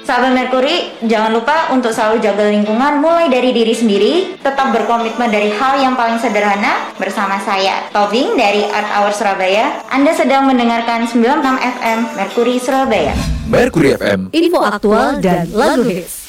Sahabat Merkuri, jangan lupa untuk selalu jaga lingkungan mulai dari diri sendiri, tetap berkomitmen dari hal yang paling sederhana. Bersama saya, Tobing dari Art Hour Surabaya. Anda sedang mendengarkan 96 FM Merkuri Surabaya. Merkuri FM, info aktual dan lagu hits.